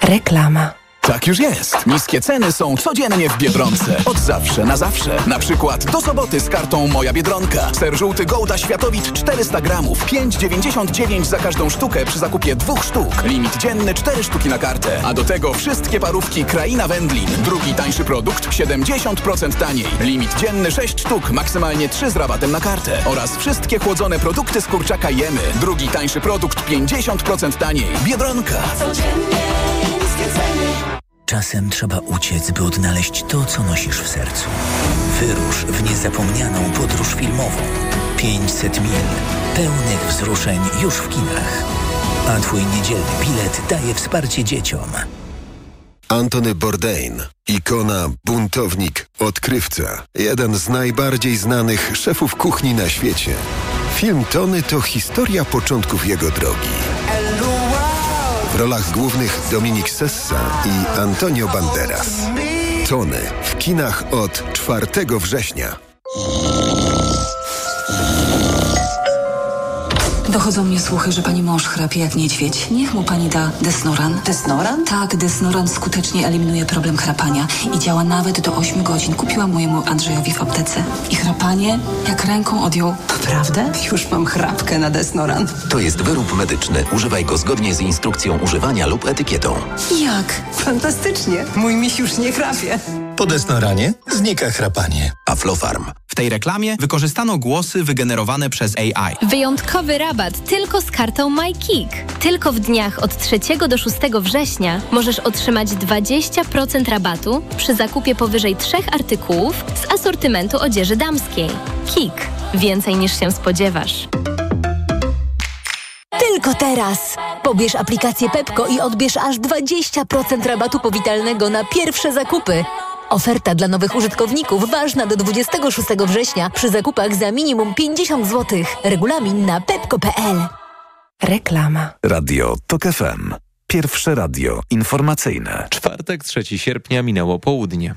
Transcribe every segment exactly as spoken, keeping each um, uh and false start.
Reklama. Tak już jest. Niskie ceny są codziennie w Biedronce. Od zawsze na zawsze. Na przykład do soboty z kartą Moja Biedronka. Ser żółty Gouda Światowit czterysta gramów. pięć dziewięćdziesiąt dziewięć za każdą sztukę przy zakupie dwóch sztuk. Limit dzienny cztery sztuki na kartę. A do tego wszystkie parówki Kraina Wędlin. Drugi tańszy produkt siedemdziesiąt procent taniej. Limit dzienny sześć sztuk. Maksymalnie trzy z rabatem na kartę. Oraz wszystkie chłodzone produkty z kurczaka Jemy. Drugi tańszy produkt pięćdziesiąt procent taniej. Biedronka. Codziennie niskie ceny. Czasem trzeba uciec, by odnaleźć to, co nosisz w sercu. Wyrusz w niezapomnianą podróż filmową. pięćset mil pełnych wzruszeń już w kinach. A twój niedzielny bilet daje wsparcie dzieciom. Antony Bourdain, ikona, buntownik, odkrywca. Jeden z najbardziej znanych szefów kuchni na świecie. Film Tony to historia początków jego drogi. W rolach głównych Dominik Sessa i Antonio Banderas. Tony w kinach od czwartego września. Dochodzą mnie słuchy, że pani mąż chrapie jak niedźwiedź. Niech mu pani da Desnoran. Desnoran? Tak, Desnoran skutecznie eliminuje problem chrapania i działa nawet do ośmiu godzin. Kupiłam mojemu Andrzejowi w aptece. I chrapanie jak ręką odjął. Naprawdę? Już mam chrapkę na Desnoran. To jest wyrób medyczny. Używaj go zgodnie z instrukcją używania lub etykietą. Jak? Fantastycznie. Mój miś już nie chrapie. Po Desnoranie znika chrapanie. Aflofarm. W tej reklamie wykorzystano głosy wygenerowane przez A I. Wyjątkowy rabat tylko z kartą MyKick. Tylko w dniach od trzeciego do szóstego września możesz otrzymać dwadzieścia procent rabatu przy zakupie powyżej trzech artykułów z asortymentu odzieży damskiej. Kick. Więcej niż się spodziewasz. Tylko teraz! Pobierz aplikację Pepko i odbierz aż dwadzieścia procent rabatu powitalnego na pierwsze zakupy. Oferta dla nowych użytkowników ważna do dwudziestego szóstego września przy zakupach za minimum pięćdziesiąt złotych. Regulamin na pepko kropka p l. Reklama. Radio Tok F M. Pierwsze radio informacyjne. Czwartek, trzeciego sierpnia, minęło południe.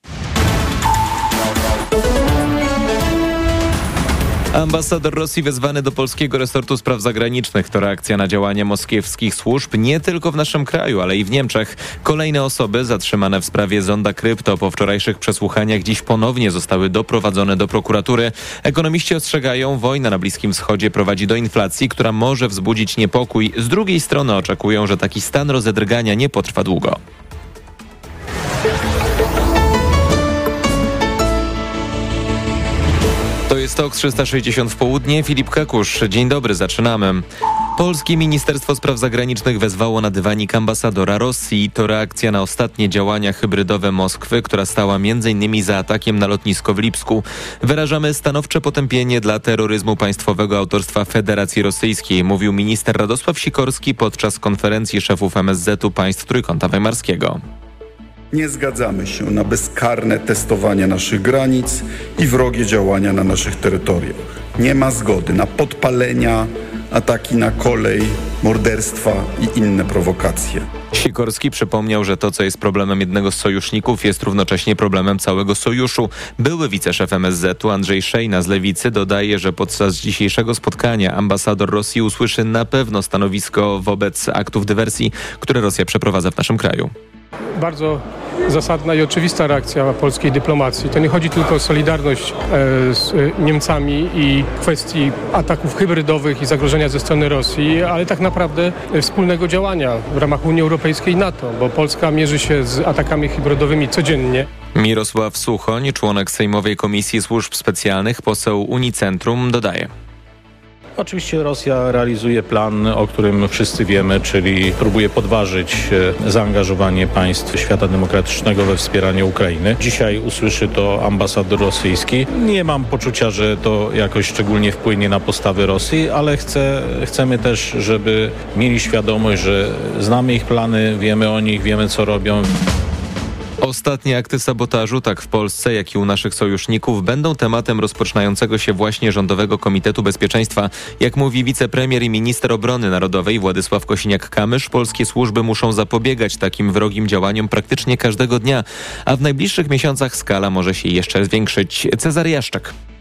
Ambasador Rosji wezwany do polskiego resortu spraw zagranicznych. To reakcja na działania moskiewskich służb nie tylko w naszym kraju, ale i w Niemczech. Kolejne osoby zatrzymane w sprawie zonda krypto po wczorajszych przesłuchaniach dziś ponownie zostały doprowadzone do prokuratury. Ekonomiści ostrzegają, wojna na Bliskim Wschodzie prowadzi do inflacji, która może wzbudzić niepokój. Z drugiej strony oczekują, że taki stan rozedrgania nie potrwa długo. To jest Tok trzysta sześćdziesiąt w południe. Filip Kakusz. Dzień dobry, zaczynamy. Polskie Ministerstwo Spraw Zagranicznych wezwało na dywanik ambasadora Rosji. To reakcja na ostatnie działania hybrydowe Moskwy, która stała między innymi za atakiem na lotnisko w Lipsku. Wyrażamy stanowcze potępienie dla terroryzmu państwowego autorstwa Federacji Rosyjskiej, mówił minister Radosław Sikorski podczas konferencji szefów M S Z u państw Trójkąta Weimarskiego. Nie zgadzamy się na bezkarne testowanie naszych granic i wrogie działania na naszych terytoriach. Nie ma zgody na podpalenia, ataki na kolej, morderstwa i inne prowokacje. Sikorski przypomniał, że to, co jest problemem jednego z sojuszników, jest równocześnie problemem całego sojuszu. Były wiceszef M S Z u Andrzej Szejna z Lewicy dodaje, że podczas dzisiejszego spotkania ambasador Rosji usłyszy na pewno stanowisko wobec aktów dywersji, które Rosja przeprowadza w naszym kraju. Bardzo zasadna i oczywista reakcja polskiej dyplomacji. To nie chodzi tylko o solidarność e, z Niemcami i kwestii ataków hybrydowych i zagrożenia ze strony Rosji, ale tak naprawdę wspólnego działania w ramach Unii Europejskiej i NATO, bo Polska mierzy się z atakami hybrydowymi codziennie. Mirosław Suchoń, członek Sejmowej Komisji Służb Specjalnych, poseł Unicentrum, dodaje. Oczywiście Rosja realizuje plan, o którym wszyscy wiemy, czyli próbuje podważyć zaangażowanie państw świata demokratycznego we wspieranie Ukrainy. Dzisiaj usłyszy to ambasador rosyjski. Nie mam poczucia, że to jakoś szczególnie wpłynie na postawy Rosji, ale chcę, chcemy też, żeby mieli świadomość, że znamy ich plany, wiemy o nich, wiemy co robią. Ostatnie akty sabotażu, tak w Polsce, jak i u naszych sojuszników, będą tematem rozpoczynającego się właśnie Rządowego Komitetu Bezpieczeństwa. Jak mówi wicepremier i minister obrony narodowej Władysław Kosiniak-Kamysz, polskie służby muszą zapobiegać takim wrogim działaniom praktycznie każdego dnia, a w najbliższych miesiącach skala może się jeszcze zwiększyć. Cezary Jaszczak.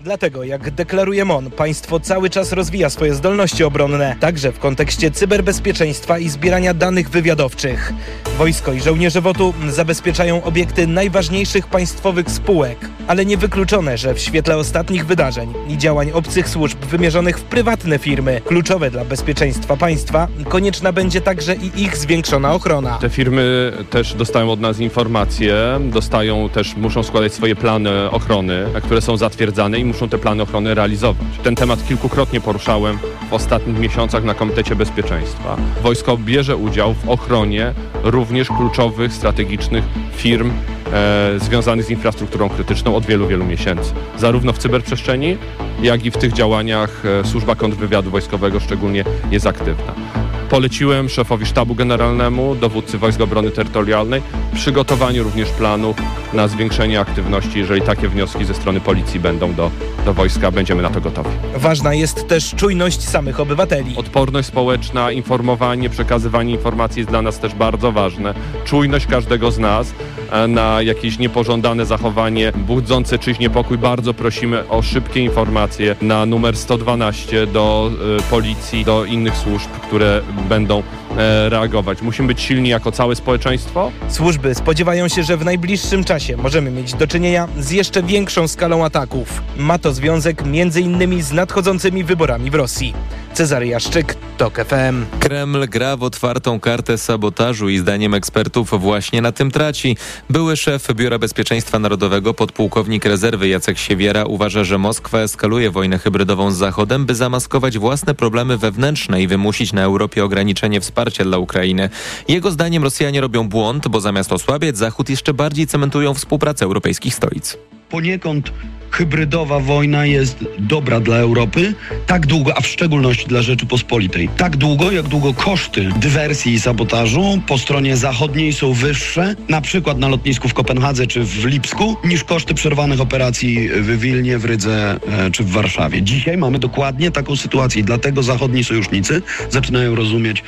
Dlatego, jak deklaruje M O N, państwo cały czas rozwija swoje zdolności obronne, także w kontekście cyberbezpieczeństwa i zbierania danych wywiadowczych. Wojsko i żołnierze W O T-u zabezpieczają obiekty najważniejszych państwowych spółek, ale niewykluczone, że w świetle ostatnich wydarzeń i działań obcych służb wymierzonych w prywatne firmy, kluczowe dla bezpieczeństwa państwa, konieczna będzie także i ich zwiększona ochrona. Te firmy też dostają od nas informacje, dostają też, muszą składać swoje plany ochrony, które są zatwierdzane i muszą te plany ochrony realizować. Ten temat kilkukrotnie poruszałem w ostatnich miesiącach na Komitecie Bezpieczeństwa. Wojsko bierze udział w ochronie również kluczowych, strategicznych firm e, związanych z infrastrukturą krytyczną od wielu, wielu miesięcy. Zarówno w cyberprzestrzeni, jak i w tych działaniach e, Służba Kontrwywiadu Wojskowego szczególnie jest aktywna. Poleciłem szefowi Sztabu Generalnemu, dowódcy Wojsk Obrony Terytorialnej przygotowanie również planów na zwiększenie aktywności. Jeżeli takie wnioski ze strony policji będą do, do wojska, będziemy na to gotowi. Ważna jest też czujność samych obywateli. Odporność społeczna, informowanie, przekazywanie informacji jest dla nas też bardzo ważne. Czujność każdego z nas na jakieś niepożądane zachowanie budzące czyjś niepokój. Bardzo prosimy o szybkie informacje na numer sto dwanaście do y, policji, do innych służb, które będą e, reagować. Musimy być silni jako całe społeczeństwo. Służby spodziewają się, że w najbliższym czasie możemy mieć do czynienia z jeszcze większą skalą ataków. Ma to związek między innymi z nadchodzącymi wyborami w Rosji. Cezary Jaszczyk, TOK F M. Kreml gra w otwartą kartę sabotażu i zdaniem ekspertów właśnie na tym traci. Były szef Biura Bezpieczeństwa Narodowego, podpułkownik rezerwy Jacek Siewiera uważa, że Moskwa eskaluje wojnę hybrydową z Zachodem, by zamaskować własne problemy wewnętrzne i wymusić na Europie ograniczenie wsparcia dla Ukrainy. Jego zdaniem Rosjanie robią błąd, bo zamiast osłabiać Zachód jeszcze bardziej cementują współpracę europejskich stolic. Poniekąd hybrydowa wojna jest dobra dla Europy, tak długo, a w szczególności dla Rzeczypospolitej. Tak długo, jak długo koszty dywersji i sabotażu po stronie zachodniej są wyższe, na przykład na lotnisku w Kopenhadze czy w Lipsku, niż koszty przerwanych operacji w Wilnie, w Rydze e, czy w Warszawie. Dzisiaj mamy dokładnie taką sytuację i dlatego zachodni sojusznicy zaczynają rozumieć,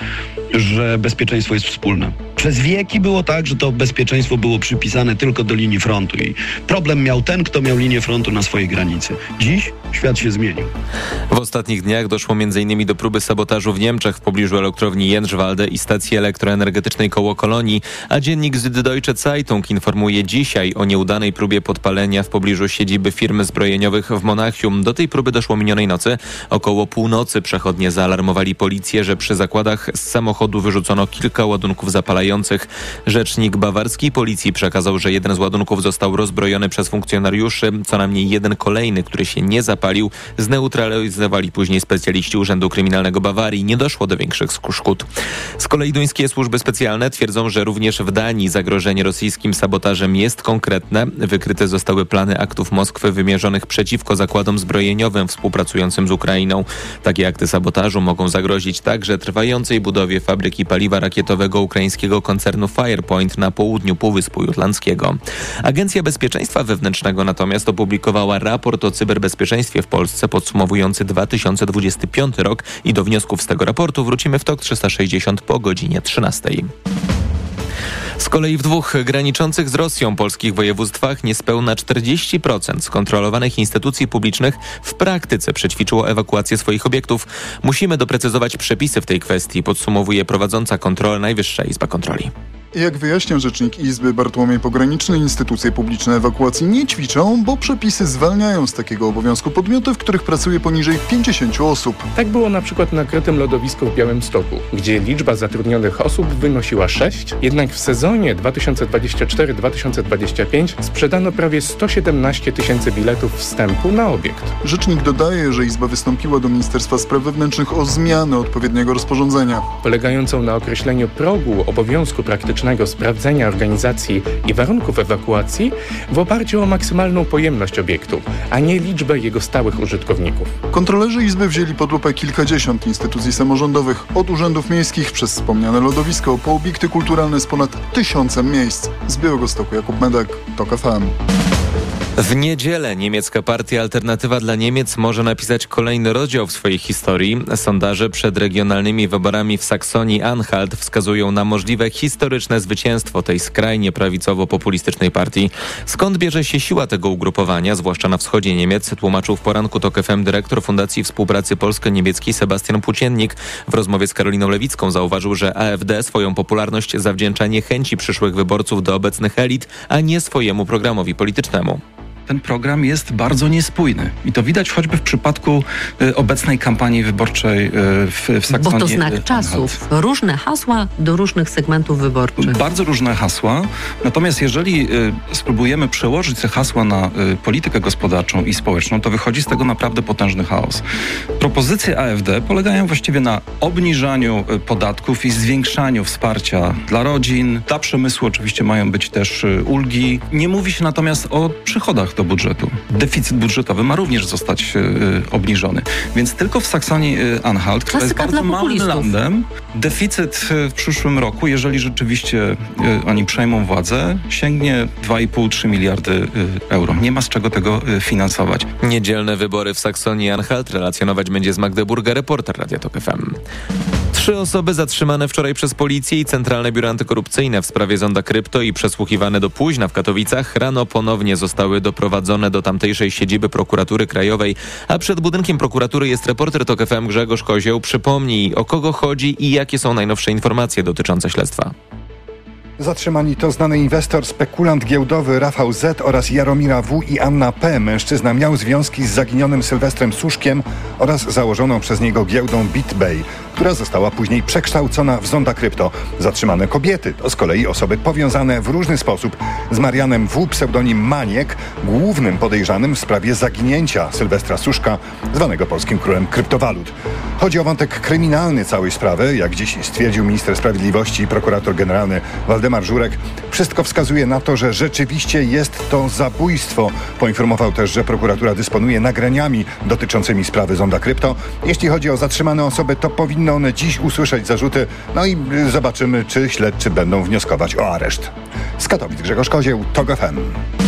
że bezpieczeństwo jest wspólne. Przez wieki było tak, że to bezpieczeństwo było przypisane tylko do linii frontu i problem miał ten, kto miał linię frontu na swojej granicy. Dziś świat się zmienił. W ostatnich dniach doszło między innymi do próby sabotażu w Niemczech w pobliżu elektrowni Jędrzwalde i stacji elektroenergetycznej koło Kolonii, a dziennik Süddeutsche Zeitung informuje dzisiaj o nieudanej próbie podpalenia w pobliżu siedziby firm zbrojeniowych w Monachium. Do tej próby doszło minionej nocy. Około północy przechodnie zaalarmowali policję, że przy zakładach z samochodu wyrzucono kilka ładunków zapalających. Rzecznik bawarskiej policji przekazał, że jeden z ładunków został rozbrojony przez funkcjonariuszy. Co najmniej jeden kolejny, który się nie zapalił, zneutralizowali później specjaliści Urzędu Kryminalnego Bawarii. Nie doszło do większych szkód. Z kolei duńskie służby specjalne twierdzą, że również w Danii zagrożenie rosyjskim sabotażem jest konkretne. Wykryte zostały plany aktów Moskwy wymierzonych przeciwko zakładom zbrojeniowym współpracującym z Ukrainą. Takie akty sabotażu mogą zagrozić także trwającej budowie fabryki paliwa rakietowego ukraińskiego koncernu Firepoint na południu Półwyspu Jutlandzkiego. Agencja Bezpieczeństwa Wewnętrznego natomiast opublikowała raport o cyberbezpieczeństwie w Polsce podsumowujący dwa tysiące dwudziesty piąty rok i do wniosków z tego raportu wrócimy w TOK trzysta sześćdziesiąt po godzinie trzynastej. Z kolei w dwóch graniczących z Rosją polskich województwach niespełna czterdzieści procent skontrolowanych instytucji publicznych w praktyce przećwiczyło ewakuację swoich obiektów. Musimy doprecyzować przepisy w tej kwestii, podsumowuje prowadząca kontrolę Najwyższa Izba Kontroli. Jak wyjaśnia rzecznik Izby Bartłomiej Pograniczny, instytucje publiczne ewakuacji nie ćwiczą, bo przepisy zwalniają z takiego obowiązku podmioty, w których pracuje poniżej pięćdziesięciu osób. Tak było na przykład na krytym lodowisku w Białymstoku, gdzie liczba zatrudnionych osób wynosiła sześć, jednak w sezonie dwa tysiące dwudziestym czwartym dwa tysiące dwudziestym piątym sprzedano prawie sto siedemnaście tysięcy biletów wstępu na obiekt. Rzecznik dodaje, że Izba wystąpiła do Ministerstwa Spraw Wewnętrznych o zmianę odpowiedniego rozporządzenia. Polegającą na określeniu progu obowiązku praktycznego sprawdzenia organizacji i warunków ewakuacji w oparciu o maksymalną pojemność obiektu, a nie liczbę jego stałych użytkowników. Kontrolerzy Izby wzięli pod lupę kilkadziesiąt instytucji samorządowych, od urzędów miejskich przez wspomniane lodowisko po obiekty kulturalne z ponad tysiącem miejsc. Z Białegostoku Jakub Medek, TOK F M. W niedzielę niemiecka partia Alternatywa dla Niemiec może napisać kolejny rozdział w swojej historii. Sondaże przed regionalnymi wyborami w Saksonii-Anhalt wskazują na możliwe historyczne zwycięstwo tej skrajnie prawicowo-populistycznej partii. Skąd bierze się siła tego ugrupowania, zwłaszcza na wschodzie Niemiec, tłumaczył w poranku TOK F M dyrektor Fundacji Współpracy Polsko-Niemieckiej Sebastian Płóciennik. W rozmowie z Karoliną Lewicką zauważył, że A F D swoją popularność zawdzięcza niechęci przyszłych wyborców do obecnych elit, a nie swojemu programowi politycznemu. Ten program jest bardzo niespójny i to widać choćby w przypadku y, obecnej kampanii wyborczej y, w, w Saksonii. Bo to znak czasów. Różne hasła do różnych segmentów wyborczych. Bardzo różne hasła. Natomiast jeżeli y, spróbujemy przełożyć te hasła na y, politykę gospodarczą i społeczną, to wychodzi z tego naprawdę potężny chaos. Propozycje A F D polegają właściwie na obniżaniu y, podatków i zwiększaniu wsparcia dla rodzin. Dla przemysłu oczywiście mają być też y, ulgi. Nie mówi się natomiast o przychodach do budżetu. Deficyt budżetowy ma również zostać y, obniżony. Więc tylko w Saksonii-Anhalt, która jest bardzo małym landem, deficyt w przyszłym roku, jeżeli rzeczywiście y, oni przejmą władzę, sięgnie dwa i pół do trzech miliardy y, euro. Nie ma z czego tego y, finansować. Niedzielne wybory w Saksonii-Anhalt relacjonować będzie z Magdeburga reporter Radia Tok F M. Trzy osoby zatrzymane wczoraj przez policję i Centralne Biuro Antykorupcyjne w sprawie zonda krypto i przesłuchiwane do późna w Katowicach rano ponownie zostały doprowadzone do tamtejszej siedziby prokuratury krajowej, a przed budynkiem prokuratury jest reporter Tok F M Grzegorz Kozioł. Przypomnij, o kogo chodzi i jakie są najnowsze informacje dotyczące śledztwa. Zatrzymani to znany inwestor, spekulant giełdowy Rafał Z. oraz Jaromira W. i Anna P. Mężczyzna miał związki z zaginionym Sylwestrem Suszkiem oraz założoną przez niego giełdą BitBay, która została później przekształcona w zonda krypto. Zatrzymane kobiety to z kolei osoby powiązane w różny sposób z Marianem W., pseudonim Maniek, głównym podejrzanym w sprawie zaginięcia Sylwestra Suszka, zwanego polskim królem kryptowalut. Chodzi o wątek kryminalny całej sprawy, jak dziś stwierdził minister sprawiedliwości i prokurator generalny Waldemar Żurek. Wszystko wskazuje na to, że rzeczywiście jest to zabójstwo. Poinformował też, że prokuratura dysponuje nagraniami dotyczącymi sprawy zonda krypto. Jeśli chodzi o zatrzymane osoby, to powinny one dziś usłyszeć zarzuty. No i zobaczymy, czy śledczy będą wnioskować o areszt. Z Katowic Grzegorz Kozieł, Tok F M.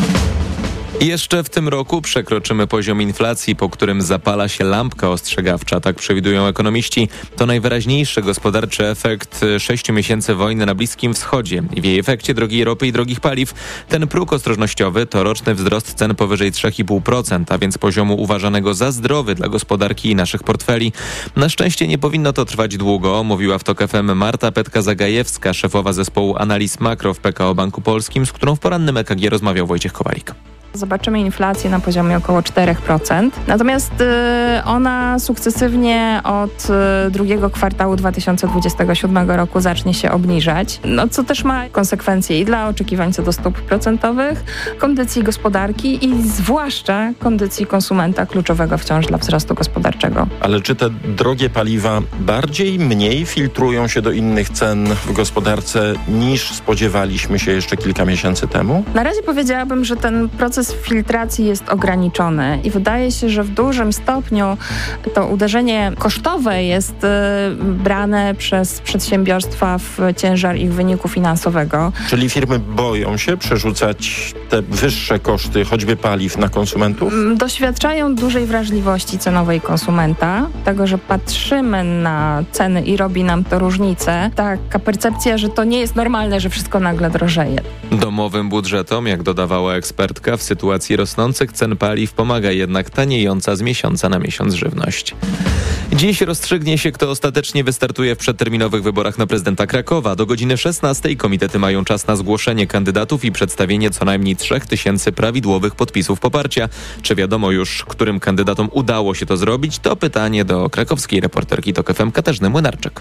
Jeszcze w tym roku przekroczymy poziom inflacji, po którym zapala się lampka ostrzegawcza, tak przewidują ekonomiści. To najwyraźniejszy gospodarczy efekt sześciu miesięcy wojny na Bliskim Wschodzie i w jej efekcie drogiej ropy i drogich paliw. Ten próg ostrożnościowy to roczny wzrost cen powyżej trzy i pół procent, a więc poziomu uważanego za zdrowy dla gospodarki i naszych portfeli. Na szczęście nie powinno to trwać długo, mówiła w Tok F M Marta Petka-Zagajewska, szefowa zespołu analiz makro w P K O Banku Polskim, z którą w porannym E K G rozmawiał Wojciech Kowalik. Zobaczymy inflację na poziomie około cztery procent. Natomiast y, ona sukcesywnie od y, drugiego kwartału dwa tysiące dwudziestego siódmego roku zacznie się obniżać, no, co też ma konsekwencje i dla oczekiwań co do stóp procentowych, kondycji gospodarki i zwłaszcza kondycji konsumenta kluczowego wciąż dla wzrostu gospodarczego. Ale czy te drogie paliwa bardziej, mniej filtrują się do innych cen w gospodarce niż spodziewaliśmy się jeszcze kilka miesięcy temu? Na razie powiedziałabym, że ten proces filtracji jest ograniczony i wydaje się, że w dużym stopniu to uderzenie kosztowe jest y, brane przez przedsiębiorstwa w ciężar ich wyniku finansowego. Czyli firmy boją się przerzucać te wyższe koszty, choćby paliw, na konsumentów? Doświadczają dużej wrażliwości cenowej konsumenta, tego, że patrzymy na ceny i robi nam to różnicę. Taka percepcja, że to nie jest normalne, że wszystko nagle drożeje. Domowym budżetom, jak dodawała ekspertka, w sytuacji rosnących cen paliw pomaga jednak taniejąca z miesiąca na miesiąc żywność. Dziś rozstrzygnie się, kto ostatecznie wystartuje w przedterminowych wyborach na prezydenta Krakowa. Do godziny szesnastej komitety mają czas na zgłoszenie kandydatów i przedstawienie co najmniej trzech tysięcy prawidłowych podpisów poparcia. Czy wiadomo już, którym kandydatom udało się to zrobić? To pytanie do krakowskiej reporterki Tok F M Katarzyny Młynarczyk.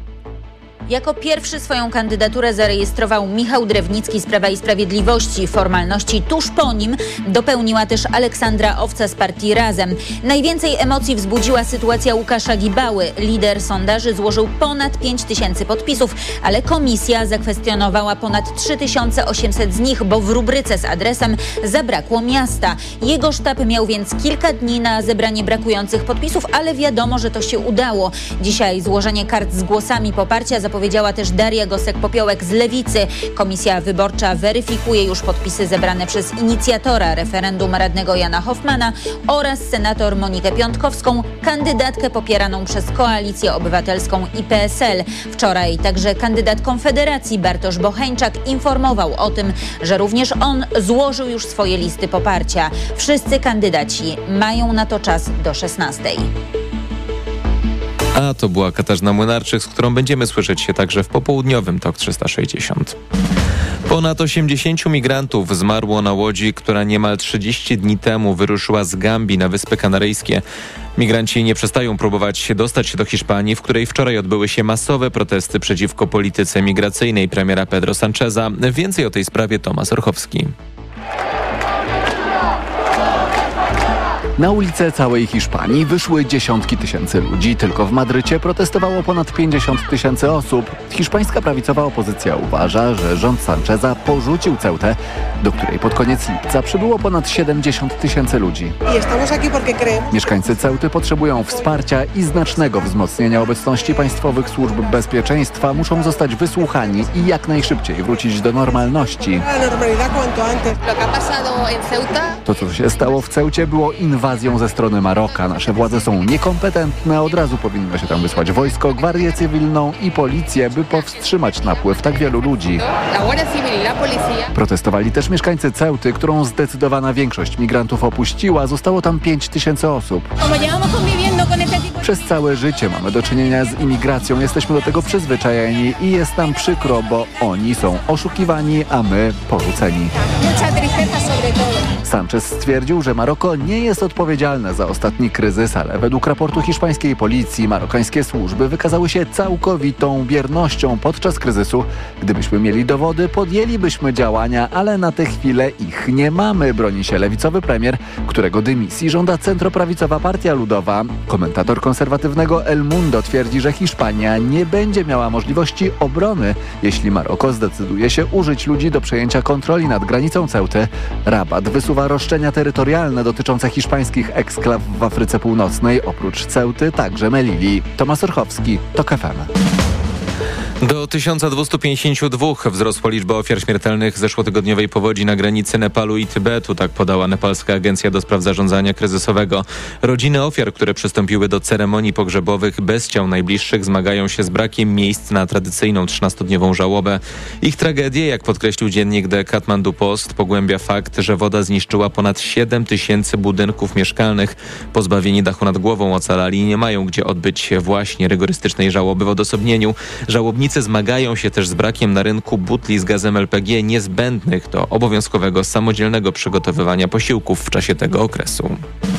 Jako pierwszy swoją kandydaturę zarejestrował Michał Drewnicki z Prawa i Sprawiedliwości. Formalności tuż po nim dopełniła też Aleksandra Owca z partii Razem. Najwięcej emocji wzbudziła sytuacja Łukasza Gibały. Lider sondaży złożył ponad pięć tysięcy podpisów, ale komisja zakwestionowała ponad trzy tysiące osiemset z nich, bo w rubryce z adresem zabrakło miasta. Jego sztab miał więc kilka dni na zebranie brakujących podpisów, ale wiadomo, że to się udało. Dzisiaj złożenie kart z głosami poparcia zapowiedziała też Daria Gosek-Popiołek z Lewicy. Komisja wyborcza weryfikuje już podpisy zebrane przez inicjatora referendum radnego Jana Hoffmana oraz senator Monikę Piątkowską, kandydatkę popieraną przez Koalicję Obywatelską i P S L. Wczoraj także kandydat Konfederacji Bartosz Bocheńczak informował o tym, że również on złożył już swoje listy poparcia. Wszyscy kandydaci mają na to czas do szesnastej. A to była Katarzyna Młynarczyk, z którą będziemy słyszeć się także w popołudniowym Tok trzysta sześćdziesiąt. Ponad osiemdziesięciu migrantów zmarło na łodzi, która niemal trzydzieści dni temu wyruszyła z Gambii na Wyspy Kanaryjskie. Migranci nie przestają próbować się dostać się do Hiszpanii, w której wczoraj odbyły się masowe protesty przeciwko polityce migracyjnej premiera Pedro Sancheza. Więcej o tej sprawie Tomasz Orchowski. Na ulice całej Hiszpanii wyszły dziesiątki tysięcy ludzi. Tylko w Madrycie protestowało ponad pięćdziesiąt tysięcy osób. Hiszpańska prawicowa opozycja uważa, że rząd Sancheza porzucił Ceutę, do której pod koniec lipca przybyło ponad siedemdziesiąt tysięcy ludzi. Mieszkańcy Ceuty potrzebują wsparcia i znacznego wzmocnienia obecności państwowych służb bezpieczeństwa. Muszą zostać wysłuchani i jak najszybciej wrócić do normalności. To, co się stało w Ceucie, było inwazją ze strony Maroka. Nasze władze są niekompetentne. Od razu powinno się tam wysłać wojsko, gwarię cywilną i policję, by powstrzymać napływ tak wielu ludzi. Protestowali też mieszkańcy Ceuty, którą zdecydowana większość migrantów opuściła. Zostało tam pięć tysięcy osób. Przez całe życie mamy do czynienia z imigracją. Jesteśmy do tego przyzwyczajeni i jest nam przykro, bo oni są oszukiwani, a my porzuceni. Sanchez stwierdził, że Maroko nie jest odpowiedzialne za ostatni kryzys, ale według raportu hiszpańskiej policji marokańskie służby wykazały się całkowitą biernością podczas kryzysu. Gdybyśmy mieli dowody, podjęlibyśmy działania, ale na tę chwilę ich nie mamy, broni się lewicowy premier, którego dymisji żąda centroprawicowa Partia Ludowa. Komentator konserwatywnego El Mundo twierdzi, że Hiszpania nie będzie miała możliwości obrony, jeśli Maroko zdecyduje się użyć ludzi do przejęcia kontroli nad granicą Ceuty. Rabat wysuwa roszczenia terytorialne dotyczące hiszpańskich eksklaw w Afryce Północnej. Oprócz Ceuty także Melili. Tomasz Orchowski, Tok F M. Do tysiąc dwieście pięćdziesiąt dwa wzrosła liczba ofiar śmiertelnych zeszłotygodniowej powodzi na granicy Nepalu i Tybetu, tak podała nepalska Agencja do Spraw Zarządzania Kryzysowego. Rodziny ofiar, które przystąpiły do ceremonii pogrzebowych bez ciał najbliższych, zmagają się z brakiem miejsc na tradycyjną trzynastodniową żałobę. Ich tragedię, jak podkreślił dziennik The Kathmandu Post, pogłębia fakt, że woda zniszczyła ponad siedem tysięcy budynków mieszkalnych. Pozbawieni dachu nad głową ocalali i nie mają gdzie odbyć właśnie rygorystycznej żałoby w odosobnieniu. Żałobnicy zmagają się też z brakiem na rynku butli z gazem L P G niezbędnych do obowiązkowego samodzielnego przygotowywania posiłków w czasie tego okresu.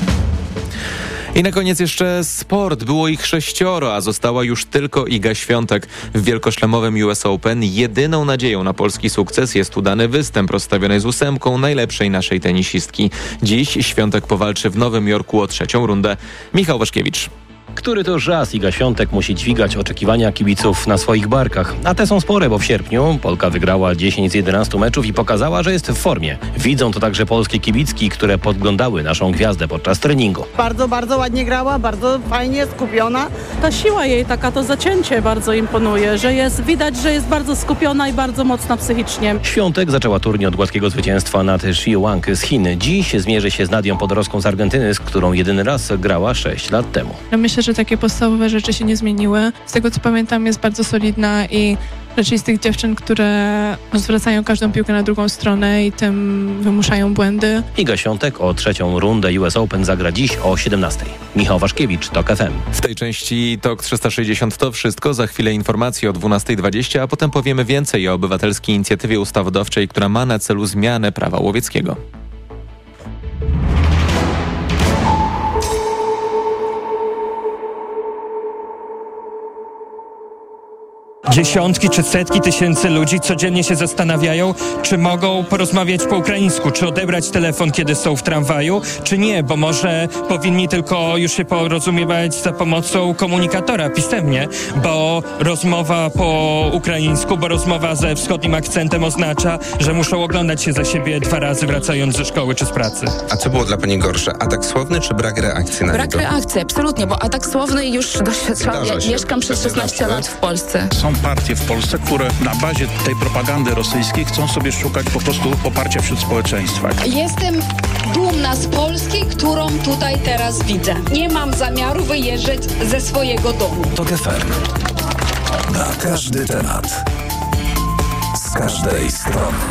I na koniec jeszcze sport. Było ich sześcioro, a została już tylko Iga Świątek. W wielkoszlemowym U S Open jedyną nadzieją na polski sukces jest udany występ rozstawionej z ósemką najlepszej naszej tenisistki. Dziś Świątek powalczy w Nowym Jorku o trzecią rundę. Michał Waszkiewicz. Który to raz Iga Świątek musi dźwigać oczekiwania kibiców na swoich barkach. A te są spore, bo w sierpniu Polka wygrała dziesięć z jedenastu meczów i pokazała, że jest w formie. Widzą to także polskie kibicki, które podglądały naszą gwiazdę podczas treningu. Bardzo, bardzo ładnie grała, bardzo fajnie, skupiona. Ta siła jej, taka to zacięcie bardzo imponuje, że jest, widać, że jest bardzo skupiona i bardzo mocna psychicznie. Świątek zaczęła turniej od gładkiego zwycięstwa nad Shi Wang z Chin. Dziś zmierzy się z Nadią Podorowską z Argentyny, z którą jedyny raz grała sześć lat temu. Myślę, że takie podstawowe rzeczy się nie zmieniły. Z tego co pamiętam, jest bardzo solidna i raczej z tych dziewczyn, które zwracają każdą piłkę na drugą stronę i tym wymuszają błędy. Iga Świątek o trzecią rundę U S Open zagra dziś o siedemnastej. Michał Waszkiewicz, Tok F M. W tej części Tok trzysta sześćdziesiąt to wszystko. Za chwilę informacje o dwunasta dwadzieścia, a potem powiemy więcej o obywatelskiej inicjatywie ustawodawczej, która ma na celu zmianę prawa łowieckiego. Dziesiątki czy setki tysięcy ludzi codziennie się zastanawiają, czy mogą porozmawiać po ukraińsku, czy odebrać telefon, kiedy są w tramwaju, czy nie, bo może powinni tylko już się porozumiewać za pomocą komunikatora pisemnie, bo rozmowa po ukraińsku, bo rozmowa ze wschodnim akcentem oznacza, że muszą oglądać się za siebie dwa razy, wracając ze szkoły czy z pracy. A co było dla pani gorsze? Atak słowny czy brak reakcji na Brak niego? reakcji, absolutnie, bo atak słowny już doświadczam. Ja mieszkam przez szesnaście lat w Polsce. Są partie w Polsce, które na bazie tej propagandy rosyjskiej chcą sobie szukać po prostu poparcia wśród społeczeństwa. Jestem dumna z Polski, którą tutaj teraz widzę. Nie mam zamiaru wyjeżdżać ze swojego domu. TOK F M. Na każdy temat. Z każdej strony.